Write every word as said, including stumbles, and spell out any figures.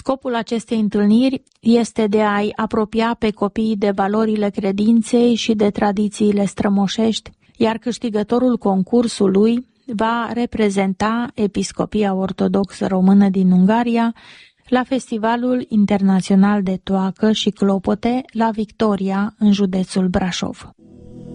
Scopul acestei întâlniri este de a-i apropia pe copiii de valorile credinței și de tradițiile strămoșești, iar câștigătorul concursului va reprezenta Episcopia Ortodoxă Română din Ungaria la Festivalul Internațional de Toacă și Clopote la Victoria, în județul Brașov.